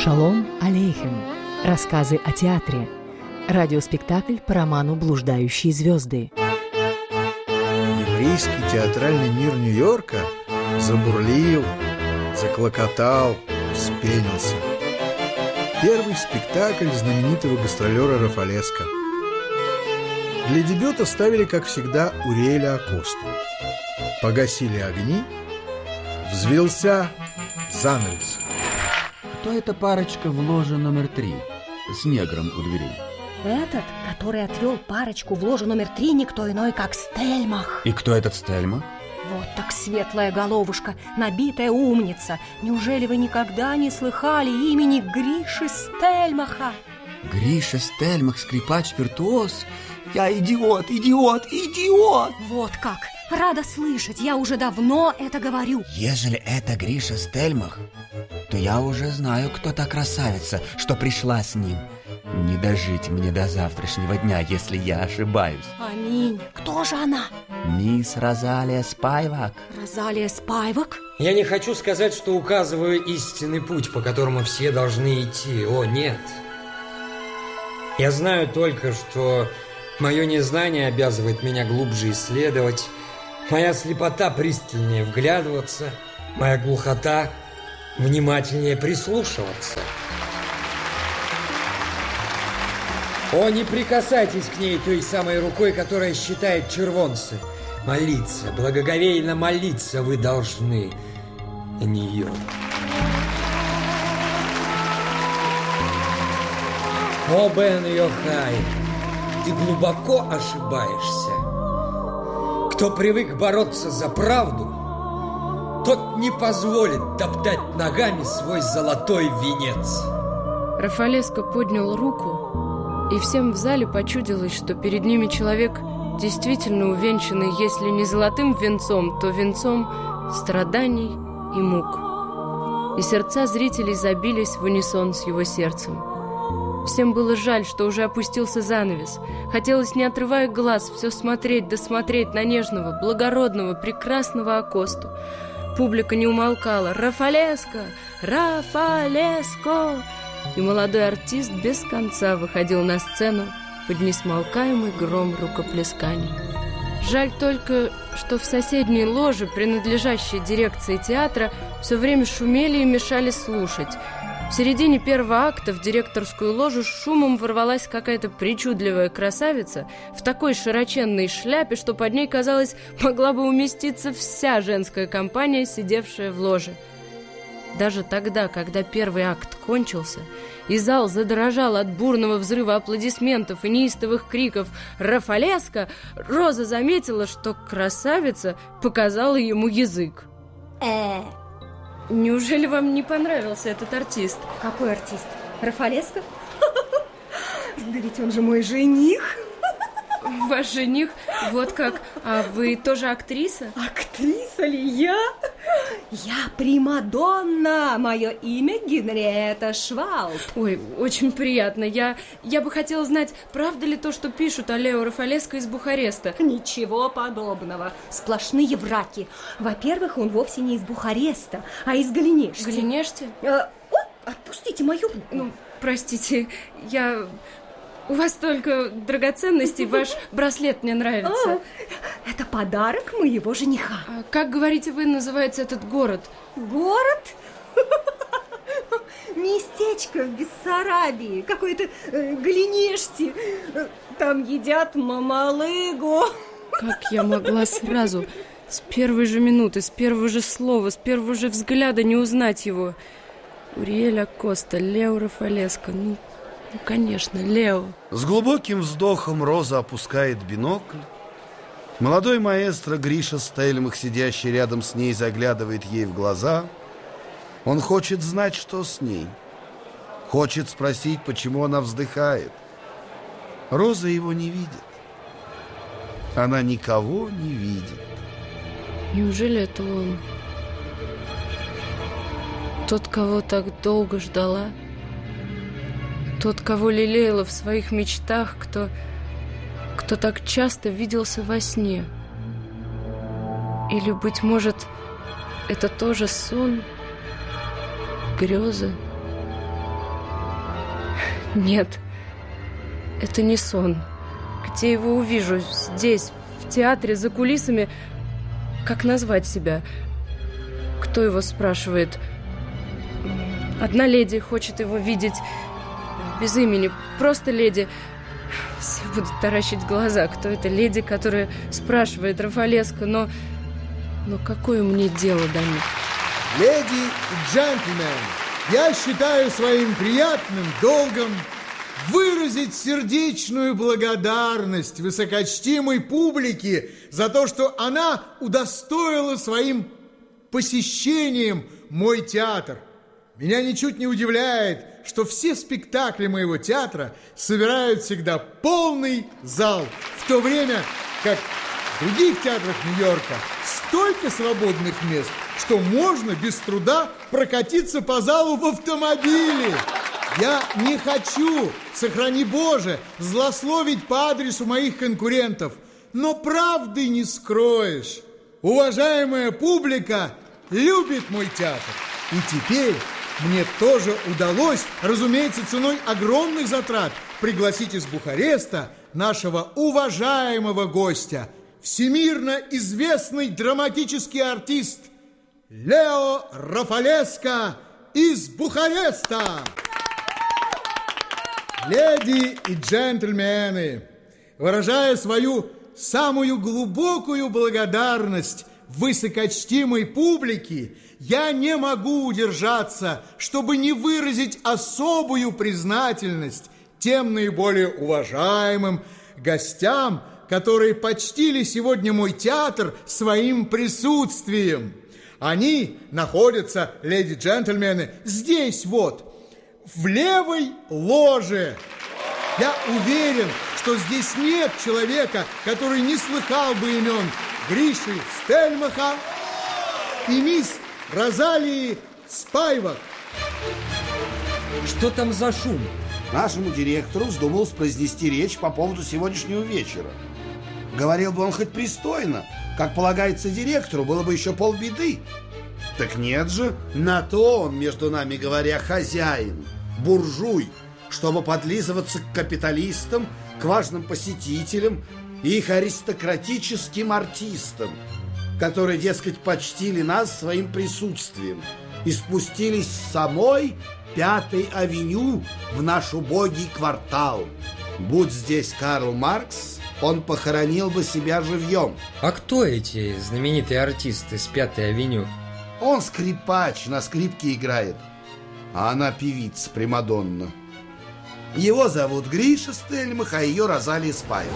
Шалом алейхем. Рассказы о театре. Радиоспектакль по роману «Блуждающие звезды». Еврейский театральный мир Нью-Йорка забурлил, заклокотал, вспенился. Первый спектакль знаменитого гастролера Рафалеско. Для дебюта ставили, как всегда, Уриэля Акосту. Погасили огни, взвился занавес. Кто эта парочка в ложе номер 3 с негром у дверей? Этот, который отвел парочку в ложу номер 3, никто иной, как Стельмах. И кто этот Стельмах? Вот так светлая головушка, набитая умница. Неужели вы никогда не слыхали имени Гриши Стельмаха? Гриша Стельмах, скрипач-виртуоз? Я идиот! Вот как! Рада слышать, я уже давно это говорю. Ежели это Гриша Стельмах, то я уже знаю, кто та красавица, что пришла с ним. Не дожить мне до завтрашнего дня, если я ошибаюсь. Аминь. Кто же она? Мисс Розалия Спайвак. Розалия Спайвак? Я не хочу сказать, что указываю истинный путь, по которому все должны идти. О, нет. Я знаю только, что мое незнание обязывает меня глубже исследовать, моя слепота пристальнее вглядываться, моя глухота внимательнее прислушиваться. О, не прикасайтесь к ней той самой рукой, которая считает червонцы. Молиться, благоговейно молиться вы должны на нее. О, Бен Йохай, ты глубоко ошибаешься. Кто привык бороться за правду, тот не позволит топтать ногами свой золотой венец. Рафалеско поднял руку, и всем в зале почудилось, что перед ними человек, действительно увенчанный, если не золотым венцом, то венцом страданий и мук. И сердца зрителей забились в унисон с его сердцем. Всем было жаль, что уже опустился занавес. Хотелось, не отрывая глаз, все смотреть да смотреть на нежного, благородного, прекрасного Акосту. Публика не умолкала. «Рафалеско! Рафалеско!» И молодой артист без конца выходил на сцену под несмолкаемый гром рукоплесканий. Жаль только, что в соседней ложе, принадлежащей дирекции театра, все время шумели и мешали слушать. В середине первого акта в директорскую ложу с шумом ворвалась какая-то причудливая красавица в такой широченной шляпе, что под ней, казалось, могла бы уместиться вся женская компания, сидевшая в ложе. Даже тогда, когда первый акт кончился, и зал задрожал от бурного взрыва аплодисментов и неистовых криков «Рафалеско!», Роза заметила, что красавица показала ему язык. Неужели вам не понравился этот артист? Какой артист? Рафалеско? Да ведь он же мой жених. Ваш жених? Вот как? А вы тоже актриса? Актриса ли я? Я примадонна. Мое имя Генриетта Швалт. Ой, очень приятно. Я бы хотела знать, правда ли то, что пишут о Лео Рафалеско из Бухареста? Ничего подобного. Сплошные враки. Во-первых, он вовсе не из Бухареста, а из Галинешти. Галинешти? Отпустите мою руку. Ну, простите, У вас только драгоценности, ваш браслет мне нравится. Это подарок моего жениха. А как, говорите вы, называется этот город? Город? Местечко в Бессарабии. Какой-то Галинешти. Там едят мамалыгу. Как я могла сразу, с первой же минуты, с первого же слова, с первого же взгляда не узнать его? Уриэль Акоста, Лео Рафалеско, Ну, конечно, Лео. С глубоким вздохом Роза опускает бинокль. Молодой маэстро Гриша Стельмах, сидящий рядом с ней, заглядывает ей в глаза. Он хочет знать, что с ней. Хочет спросить, почему она вздыхает. Роза его не видит. Она никого не видит. Неужели это он? Тот, кого так долго ждала? Тот, кого лелеяла в своих мечтах, кто так часто виделся во сне? Или, быть может, это тоже сон, грезы? Нет, это не сон. Где его увижу? Здесь, в театре, за кулисами. Как назвать себя? Кто его спрашивает? Одна леди хочет его видеть без имени, просто леди. Все будут таращить глаза. Кто эта леди, которая спрашивает Рафалеско? Но какое мне дело до них? Леди и джентльмены, я считаю своим приятным долгом выразить сердечную благодарность высокочтимой публике за то, что она удостоила своим посещением мой театр. Меня ничуть не удивляет, что все спектакли моего театра собирают всегда полный зал, в то время как в других театрах Нью-Йорка столько свободных мест, что можно без труда прокатиться по залу в автомобиле. Я не хочу, сохрани Боже, злословить по адресу моих конкурентов, но правды не скроешь. Уважаемая публика любит мой театр, и теперь мне тоже удалось, разумеется, ценой огромных затрат, пригласить из Бухареста нашего уважаемого гостя, всемирно известный драматический артист Лео Рафалеско из Бухареста. Леди и джентльмены, выражая свою самую глубокую благодарность высокочтимой публике, я не могу удержаться, чтобы не выразить особую признательность тем наиболее уважаемым гостям, которые почтили сегодня мой театр своим присутствием. Они находятся, леди и джентльмены, здесь вот, в левой ложе. Я уверен, что здесь нет человека, который не слыхал бы имен Гриши Стельмаха и мисс Розалии Спайвак. Что там за шум? Нашему директору вздумалось произнести речь по поводу сегодняшнего вечера. Говорил бы он хоть пристойно, как полагается директору, было бы еще полбеды. Так нет же, на то он, между нами говоря, хозяин, буржуй, чтобы подлизываться к капиталистам, к важным посетителям и их аристократическим артистам, которые, дескать, почтили нас своим присутствием и спустились с самой 5-й авеню в наш убогий квартал. Будь здесь Карл Маркс, он похоронил бы себя живьем. А кто эти знаменитые артисты с 5-й авеню? Он скрипач, на скрипке играет, а она певица, примадонна. Его зовут Гриша Стельмах, а ее Розалия Спайвак.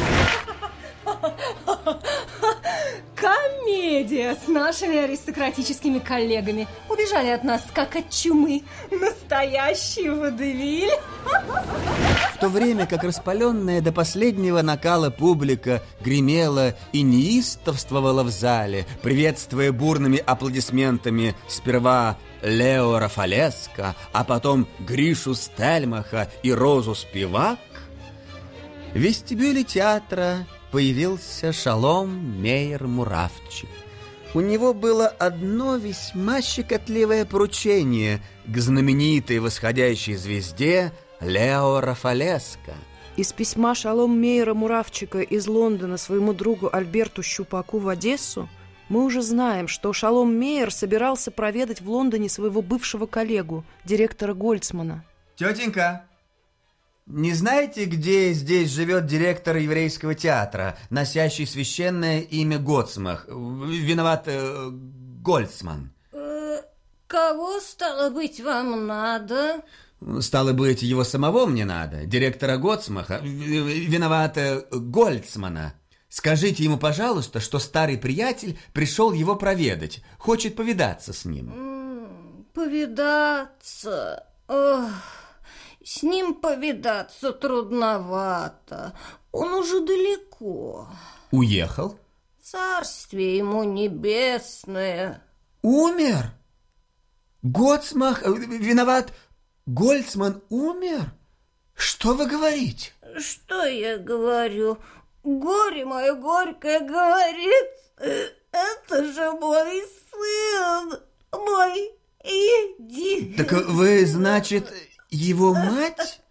Комедия с нашими аристократическими коллегами. Убежали от нас, как от чумы. Настоящий водевиль. В то время как распаленная до последнего накала публика гремела и неистовствовала в зале, приветствуя бурными аплодисментами сперва Лео Рафалеско, а потом Гришу Стельмаха и Розу Спивак, в вестибюле театра появился Шалом Мейер-Муравчик. У него было одно весьма щекотливое поручение к знаменитой восходящей звезде Лео Рафалеско. Из письма Шалом Мейера-Муравчика из Лондона своему другу Альберту Щупаку в Одессу мы уже знаем, что Шалом Мейер собирался проведать в Лондоне своего бывшего коллегу, директора Гольцмана. Тетенька, не знаете, где здесь живет директор еврейского театра, носящий священное имя Гоцмах? Виноват Гольцман. Кого, стало быть, вам надо? Стало быть, его самого мне надо, директора Гоцмаха. Виноват Гольцмана. Скажите ему, пожалуйста, что старый приятель пришел его проведать, хочет повидаться с ним. Повидаться? Ох, с ним повидаться трудновато. Он уже далеко. Уехал? Царствие ему небесное. Умер? Гоцмах, виноват, Гольцман умер? Что вы говорите? Что я говорю? Горе мое горькое говорит. Это же мой сын, мой единственный. Так вы, значит, его мать?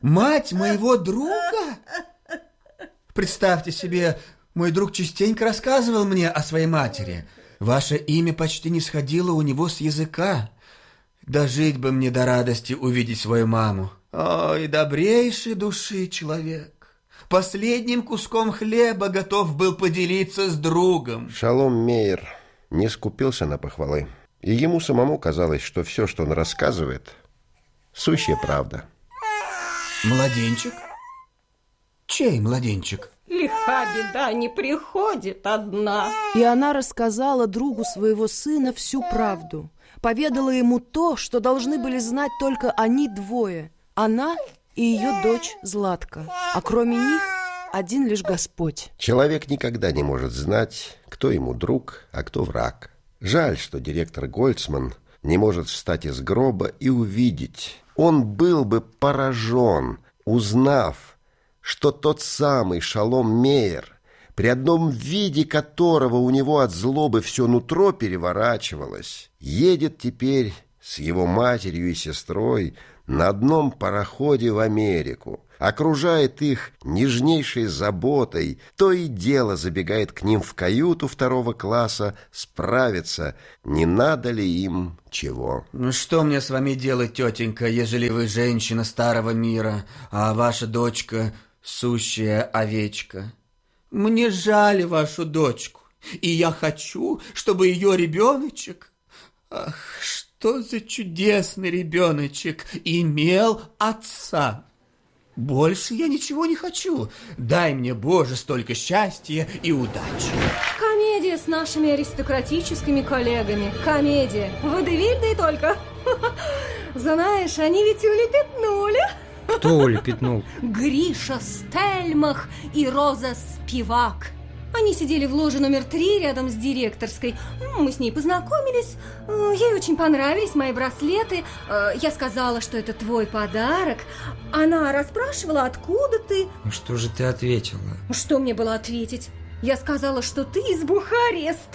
Мать моего друга? Представьте себе, мой друг частенько рассказывал мне о своей матери. Ваше имя почти не сходило у него с языка. Дожить бы мне до радости увидеть свою маму. Ой, добрейшей души человек. Последним куском хлеба готов был поделиться с другом. Шалом Мейер не скупился на похвалы. И ему самому казалось, что все, что он рассказывает, сущая правда. Младенчик? Чей младенчик? Лиха беда не приходит одна. И она рассказала другу своего сына всю правду. Поведала ему то, что должны были знать только они двое. Она и ее дочь Златка. А кроме них один лишь Господь. Человек никогда не может знать, кто ему друг, а кто враг. Жаль, что директор Гольцман не может встать из гроба и увидеть. Он был бы поражен, узнав, что тот самый Шалом Мейер, при одном виде которого у него от злобы все нутро переворачивалось, едет теперь с его матерью и сестрой на одном пароходе в Америку, окружает их нежнейшей заботой, то и дело забегает к ним в каюту 2 класса справиться, не надо ли им чего. Ну что мне с вами делать, тетенька, ежели вы женщина старого мира, а ваша дочка сущая овечка? Мне жаль вашу дочку, и я хочу, чтобы ее ребеночек, ах, что за чудесный ребеночек, имел отца. Больше я ничего не хочу. Дай мне, Боже, столько счастья и удачи. Комедия с нашими аристократическими коллегами. Комедия. Водевильная только. Знаешь, они ведь улепетнули. Кто улепетнул? Гриша Стельмах и Роза Спивак. Они сидели в ложе номер 3 рядом с директорской. Мы с ней познакомились. Ей очень понравились мои браслеты. Я сказала, что это твой подарок. Она расспрашивала, откуда ты. Что же ты ответила? Что мне было ответить? Я сказала, что ты из Бухареста.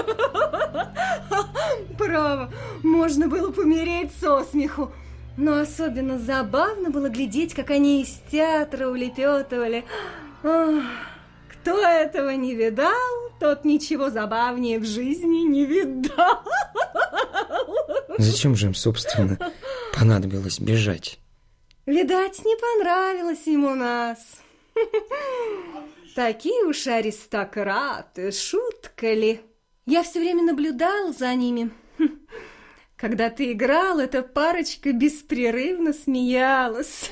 Право, можно было помереть со смеху. Но особенно забавно было глядеть, как они из театра улепетывали. Кто этого не видал, тот ничего забавнее в жизни не видал. Зачем же им, собственно, понадобилось бежать? Видать, не понравилось ему нас. Такие уж аристократы, шутка ли? Я все время наблюдал за ними. Когда ты играл, эта парочка беспрерывно смеялась.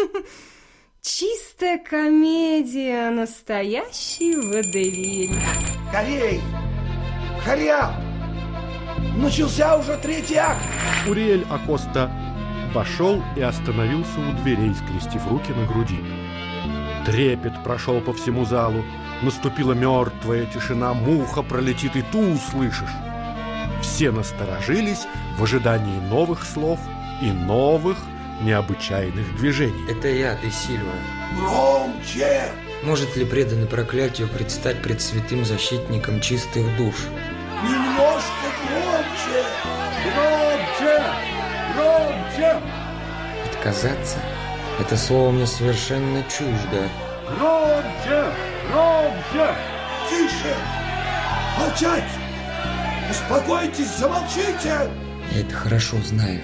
Чистая комедия, настоящий водевиль. Скорей! Харя! Начался уже 3-й акт! Уриэль Акоста вошел и остановился у дверей, скрестив руки на груди. Трепет прошел по всему залу. Наступила мертвая тишина. Муха пролетит, и ту услышишь. Все насторожились в ожидании новых слов и новых необычайных движений. Это я, де Сильва. Громче! Может ли преданный проклятию предстать пред святым защитником чистых душ? Немножко громче! Громче! Громче! Отказаться? Это слово мне совершенно чуждо. Громче! Громче! Тише! Молчать! Успокойтесь, замолчите! Я это хорошо знаю.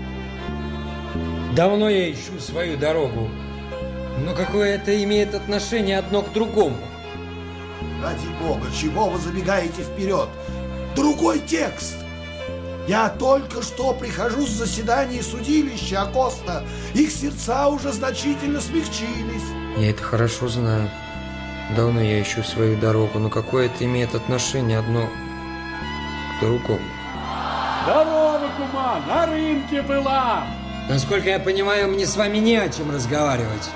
Давно я ищу свою дорогу. Но какое это имеет отношение одно к другому? Ради Бога, чего вы забегаете вперед? Другой текст! Я только что прихожу с заседания судилища Акоста. Их сердца уже значительно смягчились. Я это хорошо знаю. Давно я ищу свою дорогу, но какое это имеет отношение одно к другому? Здорово, кума! На рынке была! Насколько я понимаю, мне с вами не о чем разговаривать.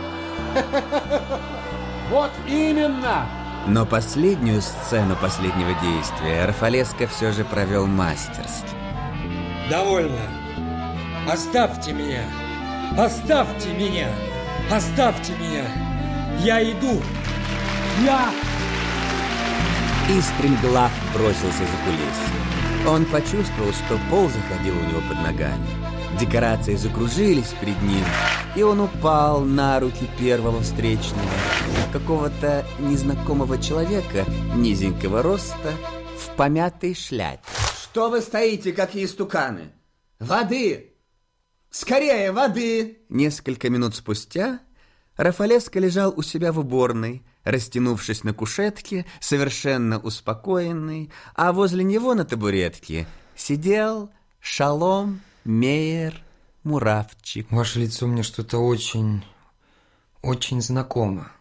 Вот именно! Но последнюю сцену последнего действия Рафалеско все же провел мастерски. Довольно. Оставьте меня. Оставьте меня. Оставьте меня. Я иду. И стремглав бросился за кулисье. Он почувствовал, что пол заходил у него под ногами. Декорации закружились перед ним, и он упал на руки первого встречного, какого-то незнакомого человека низенького роста в помятой шляпе. Что вы стоите, как истуканы? Воды! Скорее, воды! Несколько минут спустя Рафалеско лежал у себя в уборной, растянувшись на кушетке, совершенно успокоенный, а возле него на табуретке сидел Шалом Мейер Муравчик. Ваше лицо мне что-то очень знакомо.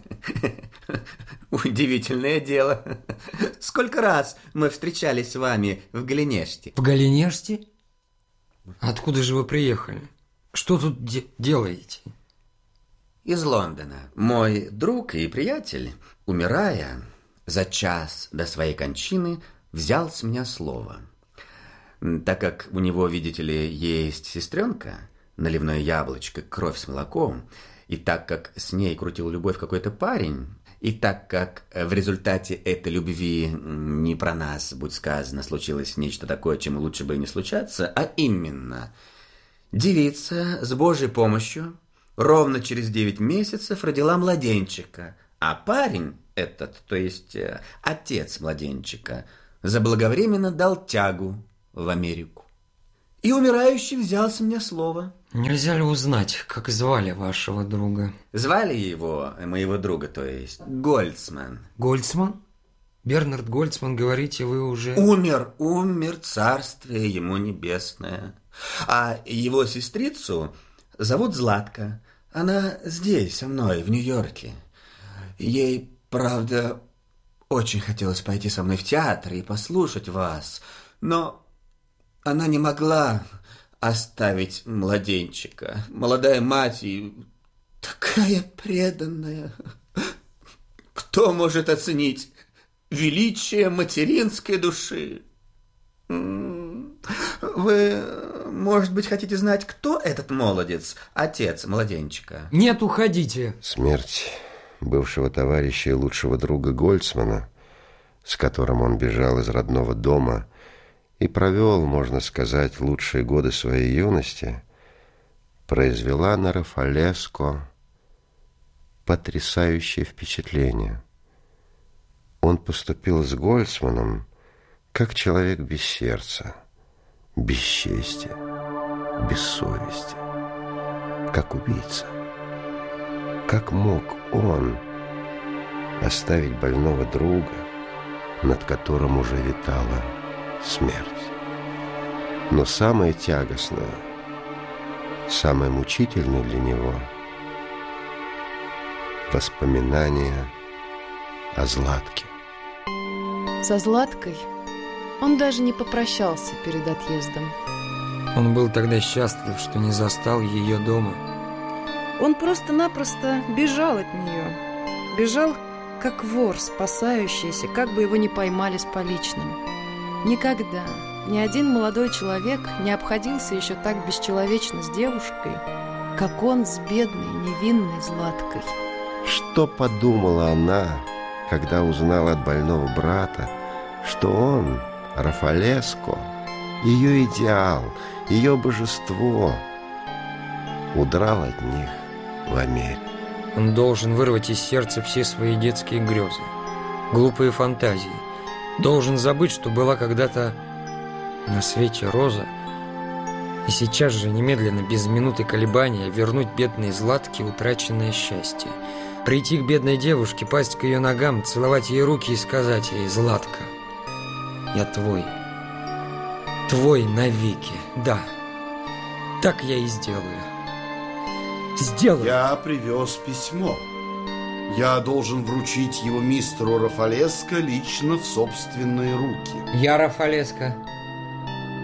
Удивительное дело. Сколько раз мы встречались с вами в Голенеште? В Голенеште? Откуда же вы приехали? Что тут делаете? Из Лондона. Мой друг и приятель, умирая за час до своей кончины, взял с меня слово. Так как у него, видите ли, есть сестренка, наливное яблочко, кровь с молоком, и так как с ней крутил любовь какой-то парень, и так как в результате этой любви не про нас, будь сказано, случилось нечто такое, чему лучше бы и не случаться, а именно девица с Божьей помощью ровно через 9 месяцев родила младенчика, а парень этот, то есть отец младенчика, заблаговременно дал тягу в Америку. И умирающий взял с меня слово. Нельзя ли узнать, как звали вашего друга? Звали его, моего друга, то есть, Гольцман. Гольцман? Бернард Гольцман, говорите, вы уже... Умер, царствие ему небесное. А его сестрицу зовут Златка. Она здесь, со мной, в Нью-Йорке. Ей, правда, очень хотелось пойти со мной в театр и послушать вас, но она не могла оставить младенчика. Молодая мать и такая преданная. Кто может оценить величие материнской души? Вы, может быть, хотите знать, кто этот молодец, отец младенчика? Нет, уходите. Смерть бывшего товарища и лучшего друга Гольцмана, с которым он бежал из родного дома и провел, можно сказать, лучшие годы своей юности, произвела на Рафалеско потрясающее впечатление. Он поступил с Гольцманом как человек без сердца, без чести, без совести, как убийца. Как мог он оставить больного друга, над которым уже витала смерть? Но самое тягостное, самое мучительное для него — воспоминания о Златке. Со Златкой он даже не попрощался перед отъездом. Он был тогда счастлив, что не застал ее дома. Он просто-напросто бежал от нее. Бежал, как вор, спасающийся, как бы его не поймали с поличным. Никогда ни один молодой человек не обходился еще так бесчеловечно с девушкой, как он с бедной, невинной Златкой. Что подумала она, когда узнала от больного брата, что он, Рафалеско, ее идеал, ее божество, удрал от них в Америку? Он должен вырвать из сердца все свои детские грезы, глупые фантазии. Должен забыть, что была когда-то на свете роза, и сейчас же немедленно, без минуты колебания, вернуть бедной Златке утраченное счастье. Прийти к бедной девушке, пасть к ее ногам, целовать ей руки и сказать ей: «Златка, я твой, твой навеки, да, так я и сделаю». Сделаю. Я привез письмо. Я должен вручить его мистеру Рафалеско лично в собственные руки. Я Рафалеско.